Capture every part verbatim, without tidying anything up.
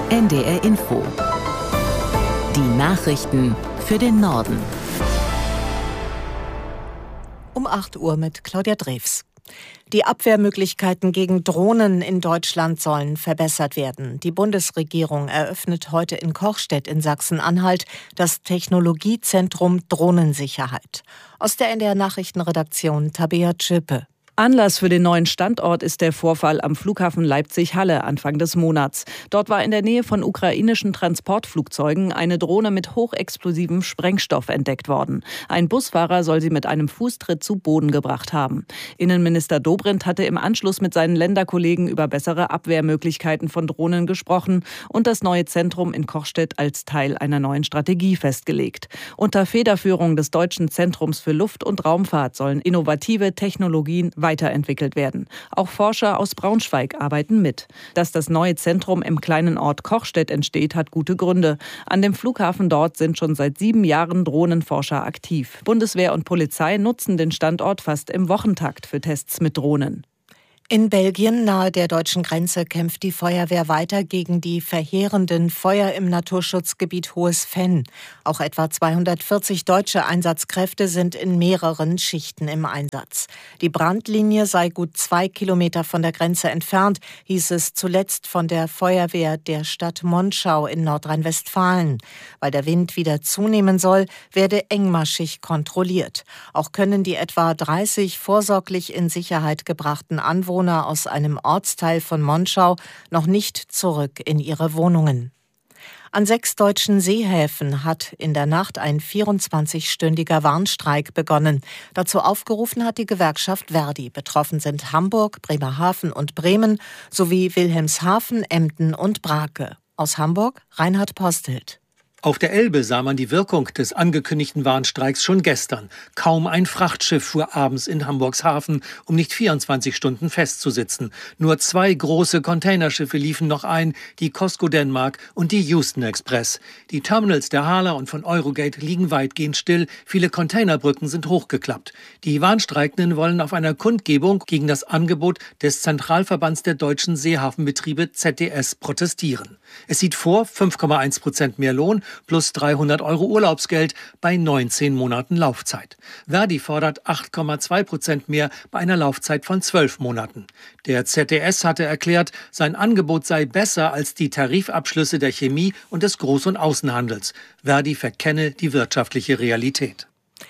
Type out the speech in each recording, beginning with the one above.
N D R Info. Die Nachrichten für den Norden. Um acht Uhr mit Claudia Drews. Die Abwehrmöglichkeiten gegen Drohnen in Deutschland sollen verbessert werden. Die Bundesregierung eröffnet heute in Kochstedt in Sachsen-Anhalt das Technologiezentrum Drohnensicherheit. Aus der N D R Nachrichtenredaktion Tabea Zschöpe. Anlass für den neuen Standort ist der Vorfall am Flughafen Leipzig-Halle Anfang des Monats. Dort war in der Nähe von ukrainischen Transportflugzeugen eine Drohne mit hochexplosivem Sprengstoff entdeckt worden. Ein Busfahrer soll sie mit einem Fußtritt zu Boden gebracht haben. Innenminister Dobrindt hatte im Anschluss mit seinen Länderkollegen über bessere Abwehrmöglichkeiten von Drohnen gesprochen und das neue Zentrum in Kochstedt als Teil einer neuen Strategie festgelegt. Unter Federführung des Deutschen Zentrums für Luft- und Raumfahrt sollen innovative Technologien weiterentwickelt werden. Auch Forscher aus Braunschweig arbeiten mit. Dass das neue Zentrum im kleinen Ort Kochstedt entsteht, hat gute Gründe. An dem Flughafen dort sind schon seit sieben Jahren Drohnenforscher aktiv. Bundeswehr und Polizei nutzen den Standort fast im Wochentakt für Tests mit Drohnen. In Belgien nahe der deutschen Grenze kämpft die Feuerwehr weiter gegen die verheerenden Feuer im Naturschutzgebiet Hohes Venn. Auch etwa zweihundertvierzig deutsche Einsatzkräfte sind in mehreren Schichten im Einsatz. Die Brandlinie sei gut zwei Kilometer von der Grenze entfernt, hieß es zuletzt von der Feuerwehr der Stadt Monschau in Nordrhein-Westfalen. Weil der Wind wieder zunehmen soll, werde engmaschig kontrolliert. Auch können die etwa dreißig vorsorglich in Sicherheit gebrachten Anwohner aus einem Ortsteil von Monschau noch nicht zurück in ihre Wohnungen. An sechs deutschen Seehäfen hat in der Nacht ein vierundzwanzigstündiger Warnstreik begonnen. Dazu aufgerufen hat die Gewerkschaft Verdi. Betroffen sind Hamburg, Bremerhaven und Bremen sowie Wilhelmshaven, Emden und Brake. Aus Hamburg Reinhard Postelt. Auf der Elbe sah man die Wirkung des angekündigten Warnstreiks schon gestern. Kaum ein Frachtschiff fuhr abends in Hamburgs Hafen, um nicht vierundzwanzig Stunden festzusitzen. Nur zwei große Containerschiffe liefen noch ein, die Cosco Denmark und die Houston Express. Die Terminals der Hala und von Eurogate liegen weitgehend still. Viele Containerbrücken sind hochgeklappt. Die Warnstreikenden wollen auf einer Kundgebung gegen das Angebot des Zentralverbands der deutschen Seehafenbetriebe Z D S protestieren. Es sieht vor, fünf Komma eins Prozent mehr Lohn plus dreihundert Euro Urlaubsgeld bei neunzehn Monaten Laufzeit. Verdi fordert acht Komma zwei Prozent mehr bei einer Laufzeit von zwölf Monaten. Der Z D S hatte erklärt, sein Angebot sei besser als die Tarifabschlüsse der Chemie und des Groß- und Außenhandels. Verdi verkenne die wirtschaftliche Realität.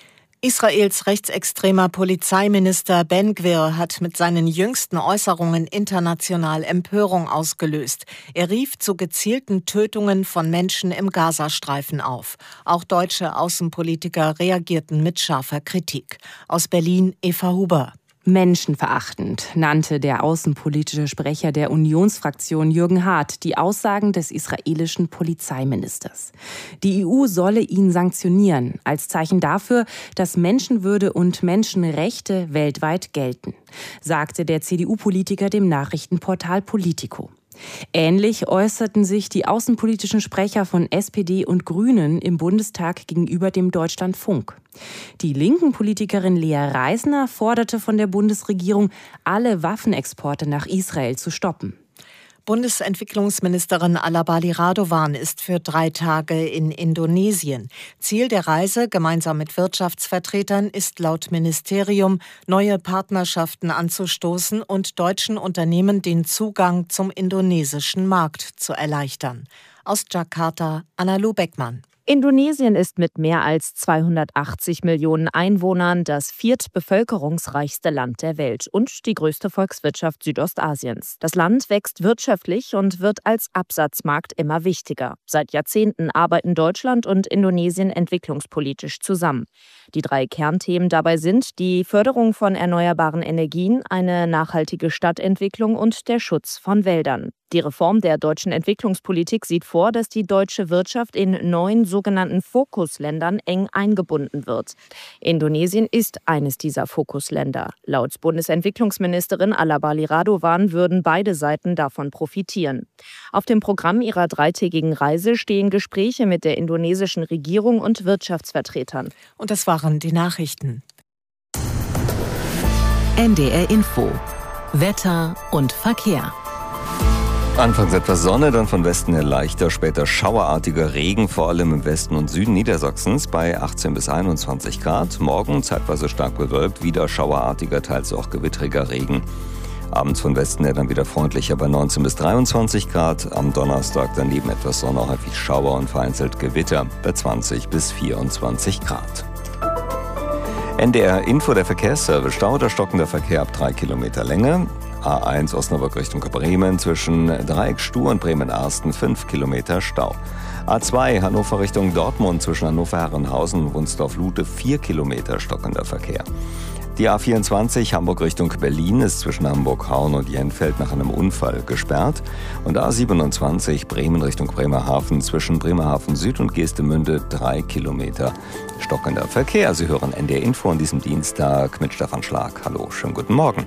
Israels rechtsextremer Polizeiminister Ben Gvir hat mit seinen jüngsten Äußerungen international Empörung ausgelöst. Er rief zu gezielten Tötungen von Menschen im Gazastreifen auf. Auch deutsche Außenpolitiker reagierten mit scharfer Kritik. Aus Berlin Eva Huber. Menschenverachtend nannte der außenpolitische Sprecher der Unionsfraktion Jürgen Hart die Aussagen des israelischen Polizeiministers. Die E U solle ihn sanktionieren, als Zeichen dafür, dass Menschenwürde und Menschenrechte weltweit gelten, sagte der C D U-Politiker dem Nachrichtenportal Politico. Ähnlich äußerten sich die außenpolitischen Sprecher von S P D und Grünen im Bundestag gegenüber dem Deutschlandfunk. Die linken Politikerin Lea Reisner forderte von der Bundesregierung, alle Waffenexporte nach Israel zu stoppen. Bundesentwicklungsministerin Alabali Radovan ist für drei Tage in Indonesien. Ziel der Reise, gemeinsam mit Wirtschaftsvertretern, ist laut Ministerium, neue Partnerschaften anzustoßen und deutschen Unternehmen den Zugang zum indonesischen Markt zu erleichtern. Aus Jakarta, Analu Beckmann. Indonesien ist mit mehr als zweihundertachtzig Millionen Einwohnern das viertbevölkerungsreichste Land der Welt und die größte Volkswirtschaft Südostasiens. Das Land wächst wirtschaftlich und wird als Absatzmarkt immer wichtiger. Seit Jahrzehnten arbeiten Deutschland und Indonesien entwicklungspolitisch zusammen. Die drei Kernthemen dabei sind die Förderung von erneuerbaren Energien, eine nachhaltige Stadtentwicklung und der Schutz von Wäldern. Die Reform der deutschen Entwicklungspolitik sieht vor, dass die deutsche Wirtschaft in neun sogenannten Fokusländern eng eingebunden wird. Indonesien ist eines dieser Fokusländer. Laut Bundesentwicklungsministerin Alabali Radovan würden beide Seiten davon profitieren. Auf dem Programm ihrer dreitägigen Reise stehen Gespräche mit der indonesischen Regierung und Wirtschaftsvertretern. Und das waren die Nachrichten. N D R Info. Wetter und Verkehr. Anfangs etwas Sonne, dann von Westen her leichter, später schauerartiger Regen, vor allem im Westen und Süden Niedersachsens bei achtzehn bis einundzwanzig Grad. Morgen zeitweise stark bewölkt, wieder schauerartiger, teils auch gewittriger Regen. Abends von Westen her dann wieder freundlicher bei neunzehn bis dreiundzwanzig Grad. Am Donnerstag daneben etwas Sonne, häufig Schauer und vereinzelt Gewitter bei zwanzig bis vierundzwanzig Grad. N D R Info, der Verkehrsservice. Stau oder stockender Verkehr ab drei Kilometer Länge. A eins Osnabrück Richtung Bremen zwischen Dreieck-Stuhr und Bremen-Arsten fünf Kilometer Stau. A zwei Hannover Richtung Dortmund zwischen Hannover-Herrenhausen und Wunsdorf-Lute vier Kilometer stockender Verkehr. Die A vierundzwanzig Hamburg Richtung Berlin ist zwischen Hamburg-Hauen und Jenfeld nach einem Unfall gesperrt. Und A siebenundzwanzig Bremen Richtung Bremerhaven zwischen Bremerhaven Süd und Geestemünde drei Kilometer stockender Verkehr. Sie hören N D R Info an diesem Dienstag mit Stefan Schlag. Hallo, schönen guten Morgen.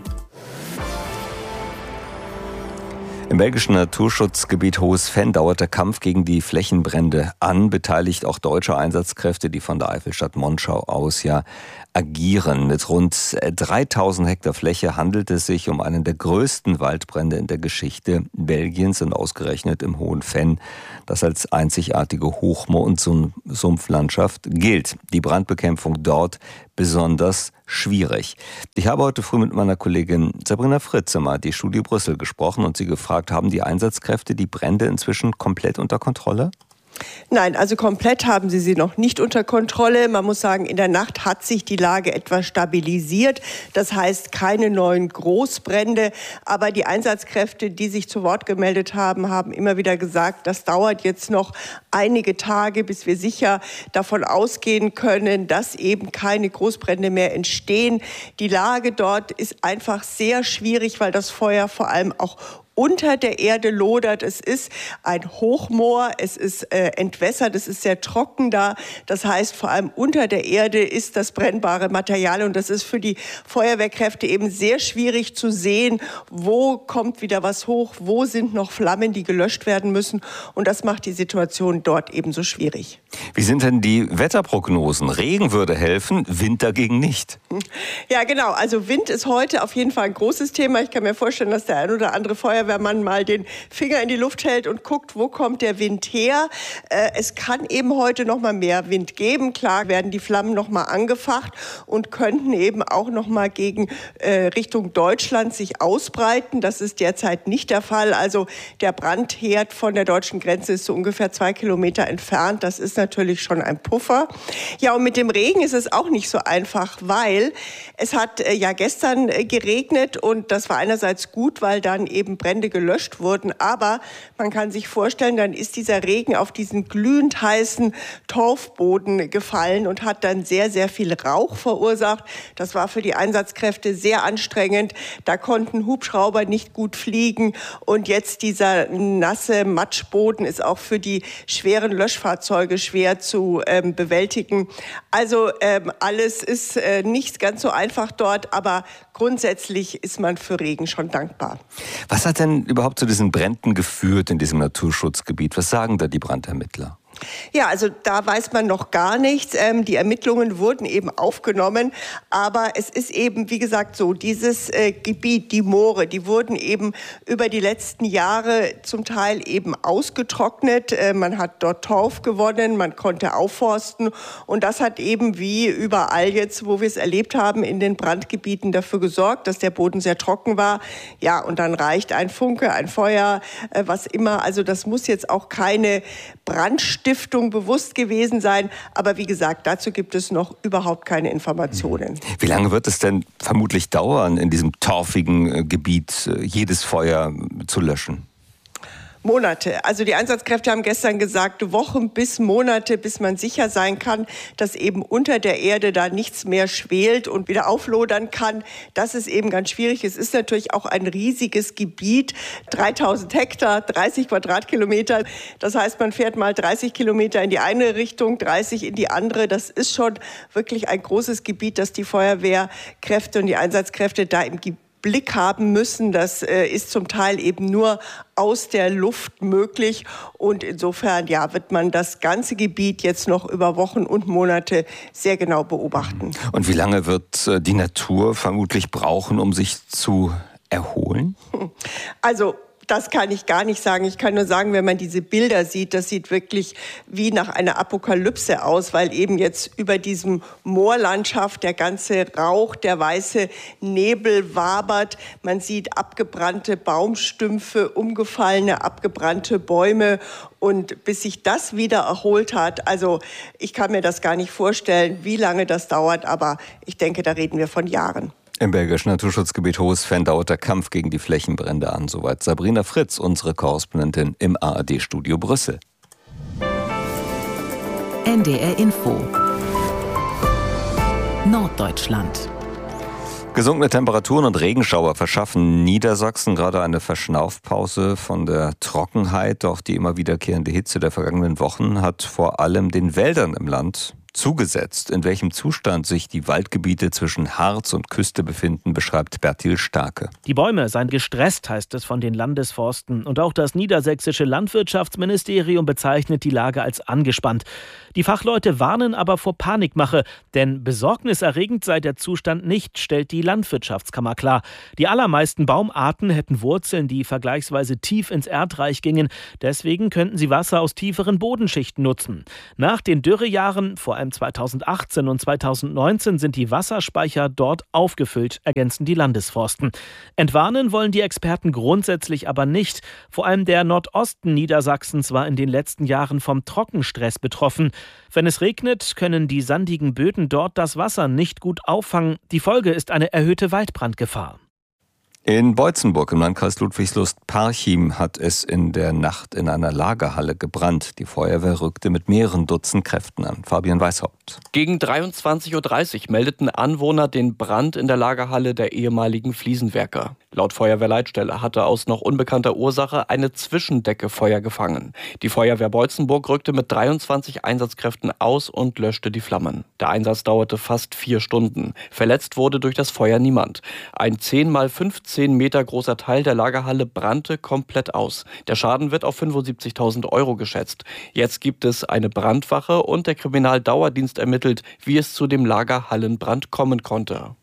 Im belgischen Naturschutzgebiet Hohes Venn dauert der Kampf gegen die Flächenbrände an, beteiligt auch deutsche Einsatzkräfte, die von der Eifelstadt Monschau aus ja agieren. Mit rund dreitausend Hektar Fläche handelt es sich um einen der größten Waldbrände in der Geschichte Belgiens und ausgerechnet im Hohen Venn, das als einzigartige Hochmoor- und Sumpflandschaft gilt. Die Brandbekämpfung dort besonders schwierig. Ich habe heute früh mit meiner Kollegin Sabrina Fritzemer die Studie Brüssel gesprochen und sie gefragt, haben die Einsatzkräfte die Brände inzwischen komplett unter Kontrolle? Nein, also komplett haben sie sie noch nicht unter Kontrolle. Man muss sagen, in der Nacht hat sich die Lage etwas stabilisiert. Das heißt, keine neuen Großbrände. Aber die Einsatzkräfte, die sich zu Wort gemeldet haben, haben immer wieder gesagt, das dauert jetzt noch einige Tage, bis wir sicher davon ausgehen können, dass eben keine Großbrände mehr entstehen. Die Lage dort ist einfach sehr schwierig, weil das Feuer vor allem auch unter der Erde lodert. Es ist ein Hochmoor, es ist äh, entwässert, es ist sehr trocken da. Das heißt, vor allem unter der Erde ist das brennbare Material und das ist für die Feuerwehrkräfte eben sehr schwierig zu sehen, wo kommt wieder was hoch, wo sind noch Flammen, die gelöscht werden müssen, und das macht die Situation dort eben so schwierig. Wie sind denn die Wetterprognosen? Regen würde helfen, Wind dagegen nicht. Ja, genau. Also Wind ist heute auf jeden Fall ein großes Thema. Ich kann mir vorstellen, dass der ein oder andere Feuerwehrmann mal den Finger in die Luft hält und guckt, wo kommt der Wind her. Äh, es kann eben heute noch mal mehr Wind geben. Klar werden die Flammen noch mal angefacht und könnten eben auch noch mal gegen äh, Richtung Deutschland sich ausbreiten. Das ist derzeit nicht der Fall. Also der Brandherd von der deutschen Grenze ist so ungefähr zwei Kilometer entfernt. Das ist natürlich schon ein Puffer. Ja, und mit dem Regen ist es auch nicht so einfach, weil es hat äh, ja gestern äh, geregnet und das war einerseits gut, weil dann eben Brände gelöscht wurden, aber man kann sich vorstellen, dann ist dieser Regen auf diesen glühend heißen Torfboden gefallen und hat dann sehr, sehr viel Rauch verursacht. Das war für die Einsatzkräfte sehr anstrengend. Da konnten Hubschrauber nicht gut fliegen und jetzt dieser nasse Matschboden ist auch für die schweren Löschfahrzeuge schwer zu ähm, bewältigen. Also ähm, alles ist äh, nicht ganz so einfach dort, aber grundsätzlich ist man für Regen schon dankbar. Was hat denn überhaupt zu diesen Bränden geführt in diesem Naturschutzgebiet? Was sagen da die Brandermittler? Ja, also da weiß man noch gar nichts. Ähm, die Ermittlungen wurden eben aufgenommen, aber es ist eben, wie gesagt, so, dieses äh, Gebiet, die Moore, die wurden eben über die letzten Jahre zum Teil eben ausgetrocknet. Äh, man hat dort Torf gewonnen, man konnte aufforsten und das hat eben wie überall jetzt, wo wir es erlebt haben, in den Brandgebieten dafür gesorgt, dass der Boden sehr trocken war. Ja, und dann reicht ein Funke, ein Feuer, äh, was immer. Also das muss jetzt auch keine Brandstiftung Stiftung bewusst gewesen sein. Aber wie gesagt, dazu gibt es noch überhaupt keine Informationen. Wie lange wird es denn vermutlich dauern, in diesem torfigen Gebiet jedes Feuer zu löschen? Monate. Also die Einsatzkräfte haben gestern gesagt, Wochen bis Monate, bis man sicher sein kann, dass eben unter der Erde da nichts mehr schwelt und wieder auflodern kann. Das ist eben ganz schwierig. Es ist natürlich auch ein riesiges Gebiet, dreitausend Hektar, dreißig Quadratkilometer. Das heißt, man fährt mal dreißig Kilometer in die eine Richtung, dreißig in die andere. Das ist schon wirklich ein großes Gebiet, das die Feuerwehrkräfte und die Einsatzkräfte da im Gebiet Blick haben müssen. Das äh, ist zum Teil eben nur aus der Luft möglich. Und insofern ja, wird man das ganze Gebiet jetzt noch über Wochen und Monate sehr genau beobachten. Und wie lange wird äh, die Natur vermutlich brauchen, um sich zu erholen? Also Das kann ich gar nicht sagen. Ich kann nur sagen, wenn man diese Bilder sieht, das sieht wirklich wie nach einer Apokalypse aus, weil eben jetzt über diesem Moorlandschaft der ganze Rauch, der weiße Nebel wabert. Man sieht abgebrannte Baumstümpfe, umgefallene, abgebrannte Bäume. Und bis sich das wieder erholt hat, also ich kann mir das gar nicht vorstellen, wie lange das dauert, aber ich denke, da reden wir von Jahren. Im belgischen Naturschutzgebiet Hohes Venn dauert der Kampf gegen die Flächenbrände an. Soweit Sabrina Fritz, unsere Korrespondentin im A R D-Studio Brüssel. N D R Info Norddeutschland. Gesunkene Temperaturen und Regenschauer verschaffen Niedersachsen gerade eine Verschnaufpause von der Trockenheit. Doch die immer wiederkehrende Hitze der vergangenen Wochen hat vor allem den Wäldern im Land zugesetzt. In welchem Zustand sich die Waldgebiete zwischen Harz und Küste befinden, beschreibt Bertil Starke. Die Bäume seien gestresst, heißt es von den Landesforsten. Und auch das niedersächsische Landwirtschaftsministerium bezeichnet die Lage als angespannt. Die Fachleute warnen aber vor Panikmache, denn besorgniserregend sei der Zustand nicht, stellt die Landwirtschaftskammer klar. Die allermeisten Baumarten hätten Wurzeln, die vergleichsweise tief ins Erdreich gingen. Deswegen könnten sie Wasser aus tieferen Bodenschichten nutzen. Nach den Dürrejahren, vor allem zweitausendachtzehn und zweitausendneunzehn, sind die Wasserspeicher dort aufgefüllt, ergänzen die Landesforsten. Entwarnen wollen die Experten grundsätzlich aber nicht. Vor allem der Nordosten Niedersachsens war in den letzten Jahren vom Trockenstress betroffen. Wenn es regnet, können die sandigen Böden dort das Wasser nicht gut auffangen. Die Folge ist eine erhöhte Waldbrandgefahr. In Beutzenburg im Landkreis Ludwigslust-Parchim hat es in der Nacht in einer Lagerhalle gebrannt. Die Feuerwehr rückte mit mehreren Dutzend Kräften an. Fabian Weishaupt. Gegen dreiundzwanzig Uhr dreißig meldeten Anwohner den Brand in der Lagerhalle der ehemaligen Fliesenwerker. Laut Feuerwehrleitstelle hatte aus noch unbekannter Ursache eine Zwischendecke Feuer gefangen. Die Feuerwehr Beutzenburg rückte mit dreiundzwanzig Einsatzkräften aus und löschte die Flammen. Der Einsatz dauerte fast vier Stunden. Verletzt wurde durch das Feuer niemand. Ein zehn mal fünfzehn Meter großer Teil der Lagerhalle brannte komplett aus. Der Schaden wird auf fünfundsiebzigtausend Euro geschätzt. Jetzt gibt es eine Brandwache und der Kriminaldauerdienst ermittelt, wie es zu dem Lagerhallenbrand kommen konnte.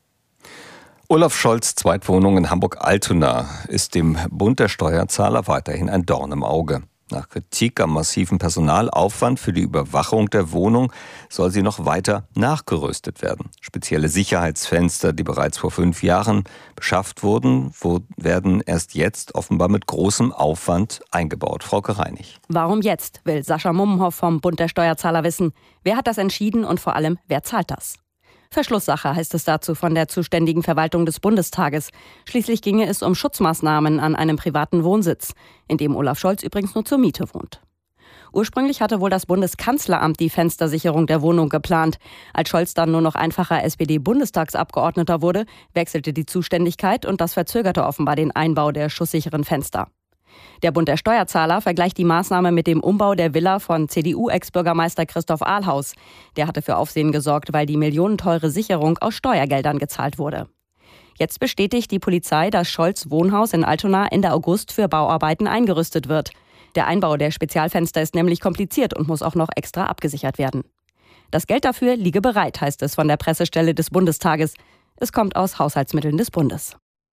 Olaf Scholz' Zweitwohnung in Hamburg-Altona ist dem Bund der Steuerzahler weiterhin ein Dorn im Auge. Nach Kritik am massiven Personalaufwand für die Überwachung der Wohnung soll sie noch weiter nachgerüstet werden. Spezielle Sicherheitsfenster, die bereits vor fünf Jahren beschafft wurden, werden erst jetzt offenbar mit großem Aufwand eingebaut. Frauke Reinig. Warum jetzt, will Sascha Mummenhoff vom Bund der Steuerzahler wissen. Wer hat das entschieden und vor allem, wer zahlt das? Verschlusssache heißt es dazu von der zuständigen Verwaltung des Bundestages. Schließlich ginge es um Schutzmaßnahmen an einem privaten Wohnsitz, in dem Olaf Scholz übrigens nur zur Miete wohnt. Ursprünglich hatte wohl das Bundeskanzleramt die Fenstersicherung der Wohnung geplant. Als Scholz dann nur noch einfacher S P D-Bundestagsabgeordneter wurde, wechselte die Zuständigkeit und das verzögerte offenbar den Einbau der schusssicheren Fenster. Der Bund der Steuerzahler vergleicht die Maßnahme mit dem Umbau der Villa von C D U-Ex-Bürgermeister Christoph Ahlhaus. Der hatte für Aufsehen gesorgt, weil die millionenteure Sicherung aus Steuergeldern gezahlt wurde. Jetzt bestätigt die Polizei, dass Scholz' Wohnhaus in Altona Ende August für Bauarbeiten eingerüstet wird. Der Einbau der Spezialfenster ist nämlich kompliziert und muss auch noch extra abgesichert werden. Das Geld dafür liege bereit, heißt es von der Pressestelle des Bundestages. Es kommt aus Haushaltsmitteln des Bundes.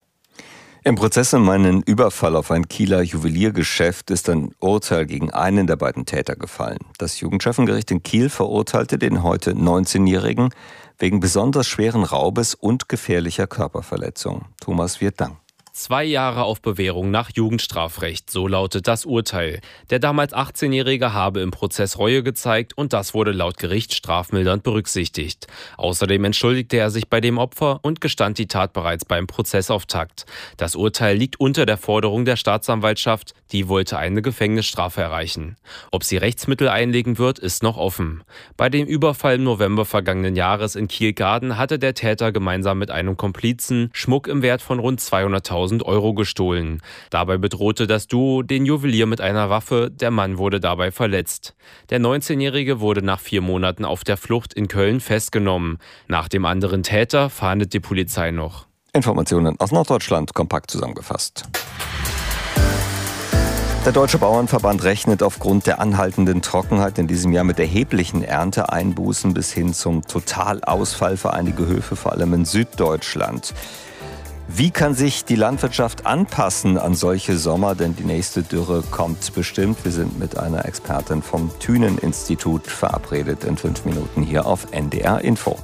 Im Prozess um einen Überfall auf ein Kieler Juweliergeschäft ist ein Urteil gegen einen der beiden Täter gefallen. Das Jugendschöffengericht in Kiel verurteilte den heute neunzehnjährigen wegen besonders schweren Raubes und gefährlicher Körperverletzung. Thomas Wirtang. Zwei Jahre auf Bewährung nach Jugendstrafrecht, so lautet das Urteil. Der damals achtzehnjährige habe im Prozess Reue gezeigt und das wurde laut Gericht strafmildernd berücksichtigt. Außerdem entschuldigte er sich bei dem Opfer und gestand die Tat bereits beim Prozessauftakt. Das Urteil liegt unter der Forderung der Staatsanwaltschaft, die wollte eine Gefängnisstrafe erreichen. Ob sie Rechtsmittel einlegen wird, ist noch offen. Bei dem Überfall im November vergangenen Jahres in Kiel-Garden hatte der Täter gemeinsam mit einem Komplizen Schmuck im Wert von rund zweihunderttausend Euro gestohlen. Dabei bedrohte das Duo den Juwelier mit einer Waffe. Der Mann wurde dabei verletzt. Der neunzehnjährige wurde nach vier Monaten auf der Flucht in Köln festgenommen. Nach dem anderen Täter fahndet die Polizei noch. Informationen aus Norddeutschland kompakt zusammengefasst. Der Deutsche Bauernverband rechnet aufgrund der anhaltenden Trockenheit in diesem Jahr mit erheblichen Ernteeinbußen bis hin zum Totalausfall für einige Höfe, vor allem in Süddeutschland. Wie kann sich die Landwirtschaft anpassen an solche Sommer? Denn die nächste Dürre kommt bestimmt. Wir sind mit einer Expertin vom Thünen-Institut verabredet in fünf Minuten hier auf N D R Info.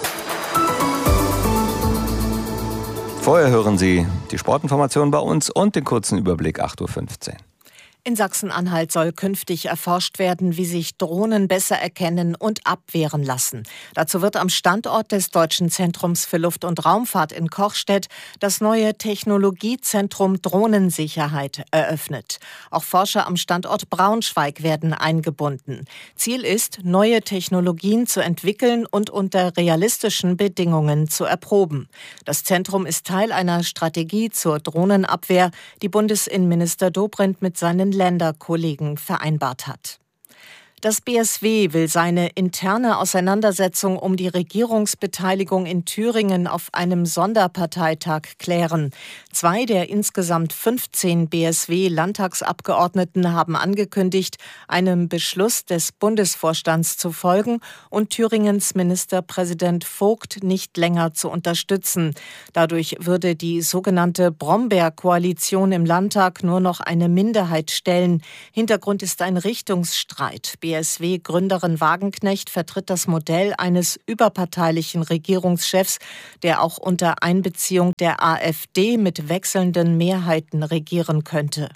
Vorher hören Sie die Sportinformationen bei uns und den kurzen Überblick acht Uhr fünfzehn. In Sachsen-Anhalt soll künftig erforscht werden, wie sich Drohnen besser erkennen und abwehren lassen. Dazu wird am Standort des Deutschen Zentrums für Luft- und Raumfahrt in Kochstedt das neue Technologiezentrum Drohnensicherheit eröffnet. Auch Forscher am Standort Braunschweig werden eingebunden. Ziel ist, neue Technologien zu entwickeln und unter realistischen Bedingungen zu erproben. Das Zentrum ist Teil einer Strategie zur Drohnenabwehr, die Bundesinnenminister Dobrindt mit seinen Länderkollegen vereinbart hat. Das B S W will seine interne Auseinandersetzung um die Regierungsbeteiligung in Thüringen auf einem Sonderparteitag klären. Zwei der insgesamt fünfzehn B S W-Landtagsabgeordneten haben angekündigt, einem Beschluss des Bundesvorstands zu folgen und Thüringens Ministerpräsident Vogt nicht länger zu unterstützen. Dadurch würde die sogenannte Brombeer-Koalition im Landtag nur noch eine Minderheit stellen. Hintergrund ist ein Richtungsstreit. B S W-Gründerin Wagenknecht vertritt das Modell eines überparteilichen Regierungschefs, der auch unter Einbeziehung der AfD mit wechselnden Mehrheiten regieren könnte.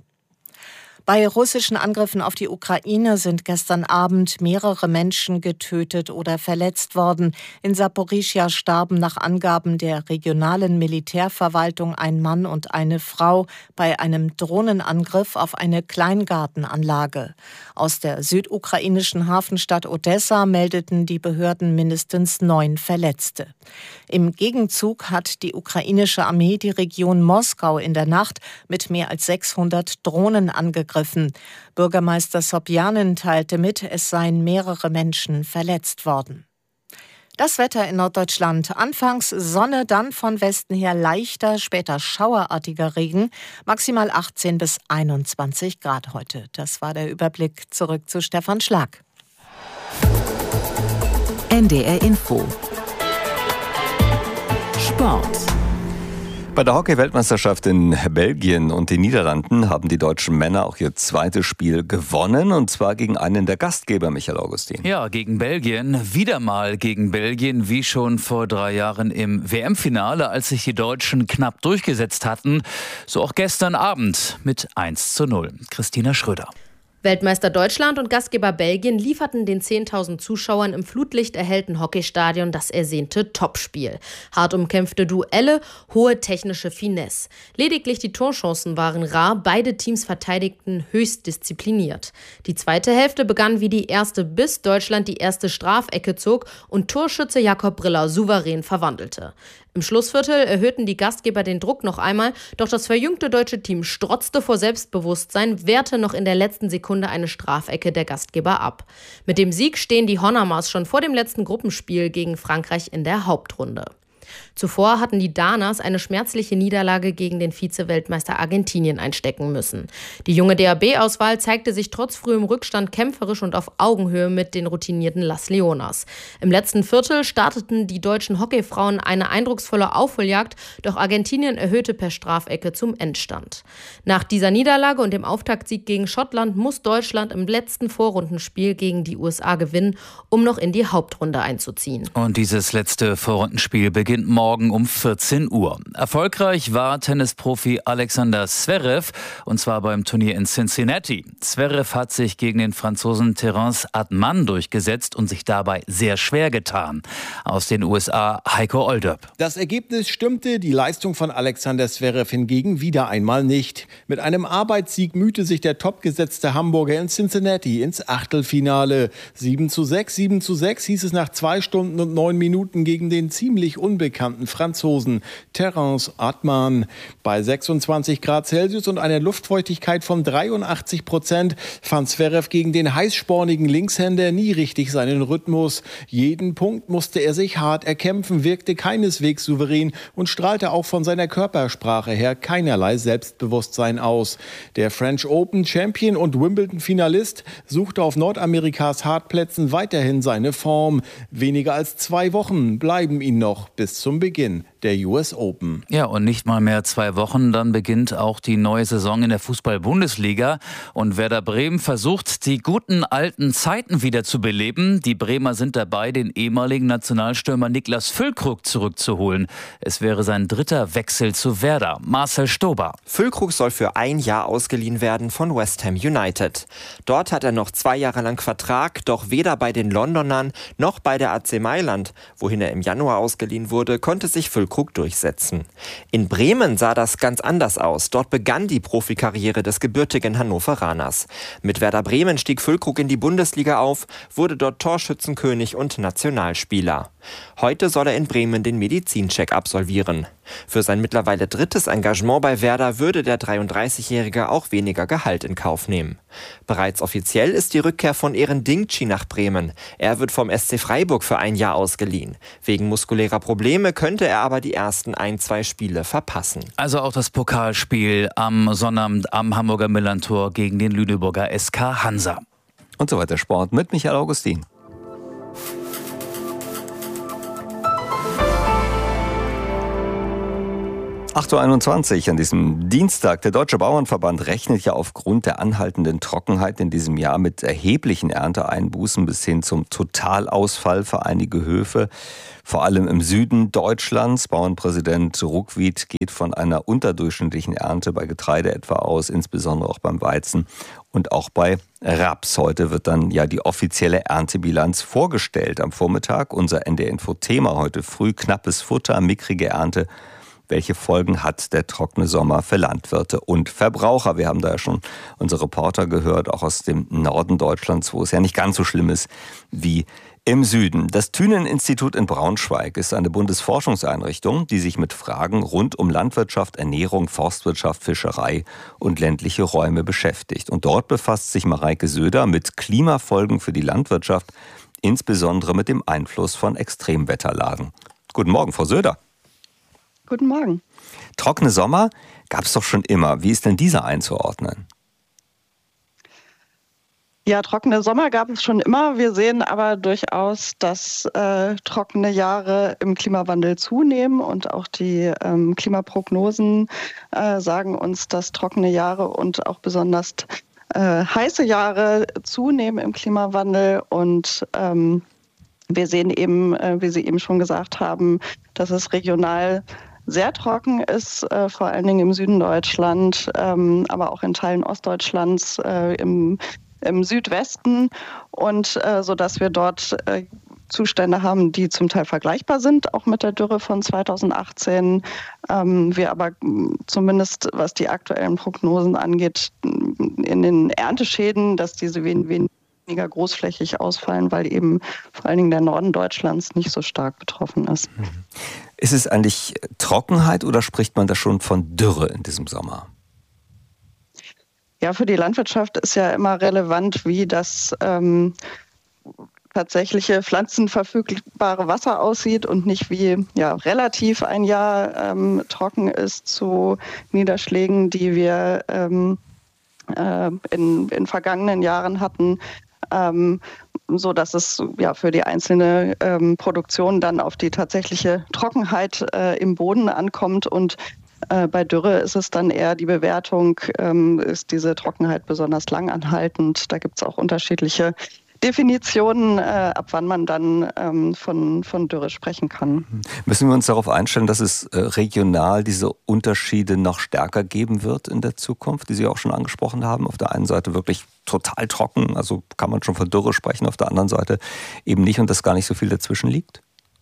Bei russischen Angriffen auf die Ukraine sind gestern Abend mehrere Menschen getötet oder verletzt worden. In Saporischschja starben nach Angaben der regionalen Militärverwaltung ein Mann und eine Frau bei einem Drohnenangriff auf eine Kleingartenanlage. Aus der südukrainischen Hafenstadt Odessa meldeten die Behörden mindestens neun Verletzte. Im Gegenzug hat die ukrainische Armee die Region Moskau in der Nacht mit mehr als sechshundert Drohnen angegriffen. Bürgermeister Sobjanin teilte mit, es seien mehrere Menschen verletzt worden. Das Wetter in Norddeutschland. Anfangs Sonne, dann von Westen her leichter, später schauerartiger Regen. Maximal achtzehn bis einundzwanzig Grad heute. Das war der Überblick. Zurück zu Stefan Schlag. N D R Info. Sport. Bei der Hockey-Weltmeisterschaft in Belgien und den Niederlanden haben die deutschen Männer auch ihr zweites Spiel gewonnen, und zwar gegen einen der Gastgeber, Michael Augustin. Ja, gegen Belgien. Wieder mal gegen Belgien, wie schon vor drei Jahren im W M-Finale, als sich die Deutschen knapp durchgesetzt hatten. So auch gestern Abend mit eins zu null. Christina Schröder. Weltmeister Deutschland und Gastgeber Belgien lieferten den zehntausend Zuschauern im flutlichterhellten Hockeystadion das ersehnte Topspiel. Hart umkämpfte Duelle, hohe technische Finesse. Lediglich die Torchancen waren rar, beide Teams verteidigten höchst diszipliniert. Die zweite Hälfte begann wie die erste, bis Deutschland die erste Strafecke zog und Torschütze Jakob Briller souverän verwandelte. Im Schlussviertel erhöhten die Gastgeber den Druck noch einmal, doch das verjüngte deutsche Team strotzte vor Selbstbewusstsein, wehrte noch in der letzten Sekunde eine Strafecke der Gastgeber ab. Mit dem Sieg stehen die Honamars schon vor dem letzten Gruppenspiel gegen Frankreich in der Hauptrunde. Zuvor hatten die Danas eine schmerzliche Niederlage gegen den Vize-Weltmeister Argentinien einstecken müssen. Die junge D A B-Auswahl zeigte sich trotz frühem Rückstand kämpferisch und auf Augenhöhe mit den routinierten Las Leonas. Im letzten Viertel starteten die deutschen Hockeyfrauen eine eindrucksvolle Aufholjagd, doch Argentinien erhöhte per Strafecke zum Endstand. Nach dieser Niederlage und dem Auftaktsieg gegen Schottland muss Deutschland im letzten Vorrundenspiel gegen die U S A gewinnen, um noch in die Hauptrunde einzuziehen. Und dieses letzte Vorrundenspiel beginnt morgen um vierzehn Uhr. Erfolgreich war Tennisprofi Alexander Zverev, und zwar beim Turnier in Cincinnati. Zverev hat sich gegen den Franzosen Terence Atman durchgesetzt und sich dabei sehr schwer getan. Aus den U S A Heiko Olderb. Das Ergebnis stimmte, die Leistung von Alexander Zverev hingegen wieder einmal nicht. Mit einem Arbeitssieg mühte sich der topgesetzte Hamburger in Cincinnati ins Achtelfinale. sieben zu sechs, sieben zu sechs hieß es nach zwei Stunden und neun Minuten gegen den ziemlich unbekannten Franzosen Terence Atman. Bei sechsundzwanzig Grad Celsius und einer Luftfeuchtigkeit von dreiundachtzig Prozent fand Zverev gegen den heißspornigen Linkshänder nie richtig seinen Rhythmus. Jeden Punkt musste er sich hart erkämpfen, wirkte keineswegs souverän und strahlte auch von seiner Körpersprache her keinerlei Selbstbewusstsein aus. Der French Open Champion und Wimbledon-Finalist suchte auf Nordamerikas Hartplätzen weiterhin seine Form. Weniger als zwei Wochen bleiben ihm noch bis zum Beginn der U S Open. Ja, und nicht mal mehr zwei Wochen, dann beginnt auch die neue Saison in der Fußball-Bundesliga. Und Werder Bremen versucht, die guten alten Zeiten wieder zu beleben. Die Bremer sind dabei, den ehemaligen Nationalstürmer Niklas Füllkrug zurückzuholen. Es wäre sein dritter Wechsel zu Werder. Marcel Stober. Füllkrug soll für ein Jahr ausgeliehen werden von West Ham United. Dort hat er noch zwei Jahre lang Vertrag, doch weder bei den Londonern noch bei der A C Mailand, wohin er im Januar ausgeliehen wurde, konnte sich Füllkrug durchsetzen. In Bremen sah das ganz anders aus. Dort begann die Profikarriere des gebürtigen Hannoveraners. Mit Werder Bremen stieg Füllkrug in die Bundesliga auf, wurde dort Torschützenkönig und Nationalspieler. Heute soll er in Bremen den Medizincheck absolvieren. Für sein mittlerweile drittes Engagement bei Werder würde der dreiunddreißigjährige auch weniger Gehalt in Kauf nehmen. Bereits offiziell ist die Rückkehr von Eren Dingchi nach Bremen. Er wird vom S C Freiburg für ein Jahr ausgeliehen. Wegen muskulärer Probleme könnte er aber die ersten ein, zwei Spiele verpassen. Also auch das Pokalspiel am Sonnabend am Hamburger Millerntor gegen den Lüneburger S K Hansa. Und so weiter Sport mit Michael Augustin. acht Uhr einundzwanzig an diesem Dienstag. Der Deutsche Bauernverband rechnet ja aufgrund der anhaltenden Trockenheit in diesem Jahr mit erheblichen Ernteeinbußen bis hin zum Totalausfall für einige Höfe, vor allem im Süden Deutschlands. Bauernpräsident Ruckwied geht von einer unterdurchschnittlichen Ernte bei Getreide etwa aus, insbesondere auch beim Weizen und auch bei Raps. Heute wird dann ja die offizielle Erntebilanz vorgestellt am Vormittag. Unser N D R-Info-Thema heute früh: knappes Futter, mickrige Ernte. Welche Folgen hat der trockene Sommer für Landwirte und Verbraucher? Wir haben da ja schon unsere Reporter gehört, auch aus dem Norden Deutschlands, wo es ja nicht ganz so schlimm ist wie im Süden. Das Thünen-Institut in Braunschweig ist eine Bundesforschungseinrichtung, die sich mit Fragen rund um Landwirtschaft, Ernährung, Forstwirtschaft, Fischerei und ländliche Räume beschäftigt. Und dort befasst sich Mareike Söder mit Klimafolgen für die Landwirtschaft, insbesondere mit dem Einfluss von Extremwetterlagen. Guten Morgen, Frau Söder. Guten Morgen. Trockene Sommer gab es doch schon immer. Wie ist denn dieser einzuordnen? Ja, trockene Sommer gab es schon immer. Wir sehen aber durchaus, dass äh, trockene Jahre im Klimawandel zunehmen. Und auch die ähm, Klimaprognosen äh, sagen uns, dass trockene Jahre und auch besonders äh, heiße Jahre zunehmen im Klimawandel. Und ähm, wir sehen eben, äh, wie Sie eben schon gesagt haben, dass es regional sehr trocken ist, äh, vor allen Dingen im Süden Deutschland, ähm, aber auch in Teilen Ostdeutschlands, äh, im, im Südwesten, und äh, so dass wir dort äh, Zustände haben, die zum Teil vergleichbar sind, auch mit der Dürre von zweitausendachtzehn. Ähm, wir aber zumindest, was die aktuellen Prognosen angeht, in den Ernteschäden, dass diese wen, wen weniger großflächig ausfallen, weil eben vor allen Dingen der Norden Deutschlands nicht so stark betroffen ist. Ist es eigentlich Trockenheit oder spricht man da schon von Dürre in diesem Sommer? Ja, für die Landwirtschaft ist ja immer relevant, wie das ähm, tatsächliche pflanzenverfügbare Wasser aussieht und nicht wie ja, relativ ein Jahr ähm, trocken ist zu Niederschlägen, die wir ähm, äh, in, in vergangenen Jahren hatten. Ähm, so dass es ja für die einzelne ähm, Produktion dann auf die tatsächliche Trockenheit äh, im Boden ankommt. Und äh, bei Dürre ist es dann eher die Bewertung, ähm, ist diese Trockenheit besonders langanhaltend. Da gibt es auch unterschiedliche Definitionen, äh, ab wann man dann ähm, von, von Dürre sprechen kann. Müssen wir uns darauf einstellen, dass es äh, regional diese Unterschiede noch stärker geben wird in der Zukunft, die Sie auch schon angesprochen haben? Auf der einen Seite wirklich total trocken, also kann man schon von Dürre sprechen, auf der anderen Seite eben nicht und dass gar nicht so viel dazwischen liegt?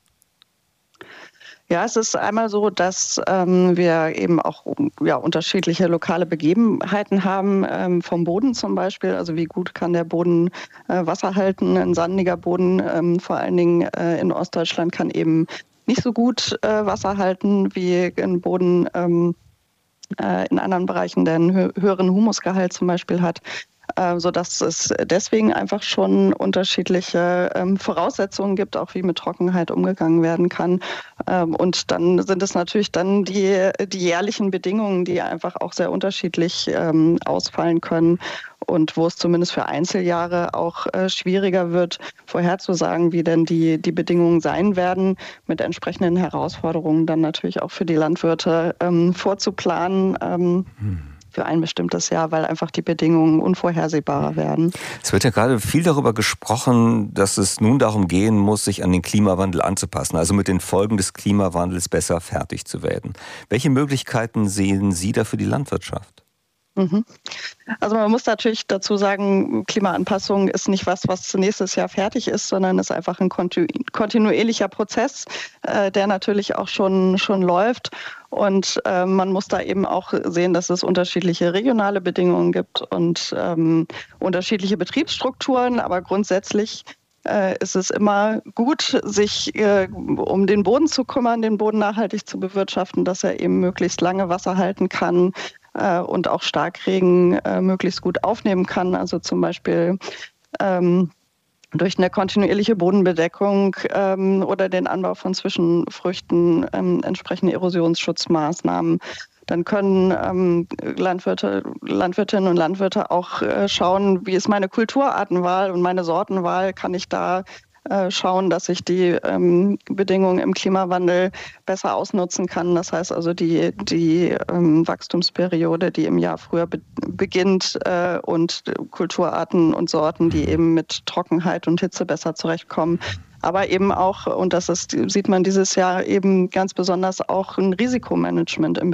Ja, es ist einmal so, dass ähm, wir eben auch ja, unterschiedliche lokale Begebenheiten haben, ähm, vom Boden zum Beispiel. Also wie gut kann der Boden äh, Wasser halten? Ein sandiger Boden, ähm, vor allen Dingen äh, in Ostdeutschland, kann eben nicht so gut äh, Wasser halten wie ein Boden ähm, äh, in anderen Bereichen, der einen hö- höheren Humusgehalt zum Beispiel hat. Sodass es deswegen einfach schon unterschiedliche ähm, Voraussetzungen gibt, auch wie mit Trockenheit umgegangen werden kann. Ähm, und dann sind es natürlich dann die, die jährlichen Bedingungen, die einfach auch sehr unterschiedlich ähm, ausfallen können. und wo es zumindest für Einzeljahre auch äh, schwieriger wird, vorherzusagen, wie denn die, die Bedingungen sein werden, mit entsprechenden Herausforderungen dann natürlich auch für die Landwirte ähm, vorzuplanen. Ähm, hm. für ein bestimmtes Jahr, weil einfach die Bedingungen unvorhersehbarer werden. Es wird ja gerade viel darüber gesprochen, dass es nun darum gehen muss, sich an den Klimawandel anzupassen, also mit den Folgen des Klimawandels besser fertig zu werden. Welche Möglichkeiten sehen Sie da für die Landwirtschaft? Also man muss natürlich dazu sagen, Klimaanpassung ist nicht was, was nächstes Jahr fertig ist, sondern ist einfach ein kontinuierlicher Prozess, äh, der natürlich auch schon, schon läuft. Und äh, man muss da eben auch sehen, dass es unterschiedliche regionale Bedingungen gibt und ähm, unterschiedliche Betriebsstrukturen. Aber grundsätzlich äh, ist es immer gut, sich äh, um den Boden zu kümmern, den Boden nachhaltig zu bewirtschaften, dass er eben möglichst lange Wasser halten kann äh, und auch Starkregen äh, möglichst gut aufnehmen kann. Also zum Beispiel ähm, durch eine kontinuierliche Bodenbedeckung ähm, oder den Anbau von Zwischenfrüchten, ähm, entsprechende Erosionsschutzmaßnahmen. Dann können ähm, Landwirte, Landwirtinnen und Landwirte auch äh, schauen, wie ist meine Kulturartenwahl und meine Sortenwahl, kann ich da äh, schauen, dass ich die ähm, Bedingungen im Klimawandel besser ausnutzen kann. Das heißt also die, die ähm, Wachstumsperiode, die im Jahr früher be- beginnt äh, und Kulturarten und Sorten, die eben mit Trockenheit und Hitze besser zurechtkommen. Aber eben auch, und das ist, sieht man dieses Jahr eben ganz besonders, auch ein Risikomanagement im